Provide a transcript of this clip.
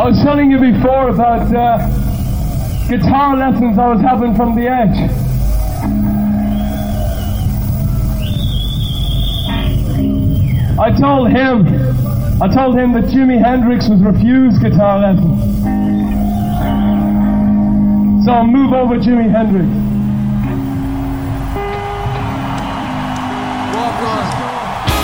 I was telling you before about guitar lessons I was having from the Edge. I told him that Jimi Hendrix was refused guitar lessons. So I'll move over Jimi Hendrix.